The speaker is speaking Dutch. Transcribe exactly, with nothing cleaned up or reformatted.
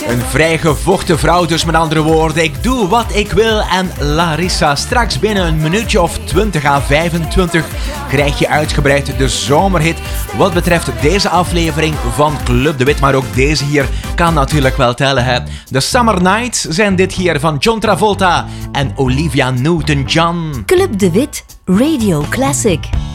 Een vrij gevochten vrouw, dus met andere woorden. Ik doe wat ik wil en Larissa. Straks binnen een minuutje of twintig à vijfentwintig krijg je uitgebreid de zomerhit. Wat betreft deze aflevering van Club de Wit, maar ook deze hier kan natuurlijk wel tellen. Hè? De Summer Nights zijn dit hier van John Travolta en Olivia Newton-John. Club de Wit, Radio Classic.